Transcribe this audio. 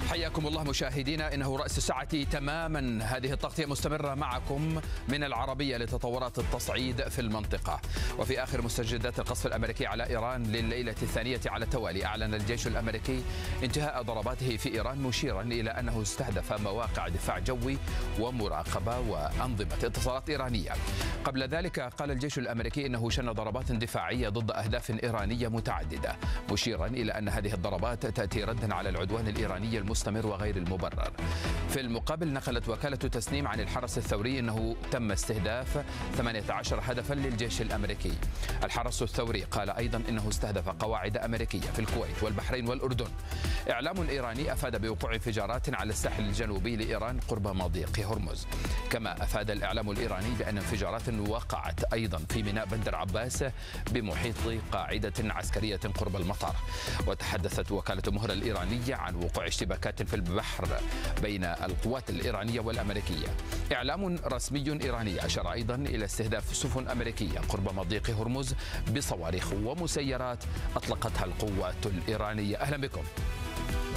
حياكم الله مشاهدينا، إنه رأس الساعة تماما. هذه التغطية مستمرة معكم من العربية لتطورات التصعيد في المنطقة. وفي آخر مستجدات القصف الأمريكي على إيران لليلة الثانية على التوالي، أعلن الجيش الأمريكي انتهاء ضرباته في إيران، مشيرا إلى أنه استهدف مواقع دفاع جوي ومراقبة وأنظمة اتصالات إيرانية. قبل ذلك قال الجيش الأمريكي إنه شن ضربات دفاعية ضد أهداف إيرانية متعددة، مشيرا إلى أن هذه الضربات تأتي ردا على العدوان الإيراني المستمر وغير المبرر. في المقابل نقلت وكالة تسنيم عن الحرس الثوري أنه تم استهداف 18 هدفا للجيش الأمريكي. الحرس الثوري قال أيضا أنه استهدف قواعد أمريكية في الكويت والبحرين والأردن. إعلام إيراني أفاد بوقوع انفجارات على الساحل الجنوبي لإيران قرب مضيق هرمز. كما أفاد الإعلام الإيراني بأن انفجارات وقعت أيضا في ميناء بندر عباس بمحيط قاعدة عسكرية قرب المطار. وتحدثت وكالة مهر الإيرانية عن وقوع اشتباكات في البحر بين القوات الإيرانية والأمريكية. إعلام رسمي إيراني أشار أيضا إلى استهداف سفن أمريكية قرب مضيق هرمز بصواريخ ومسيرات أطلقتها القوات الإيرانية. أهلا بكم.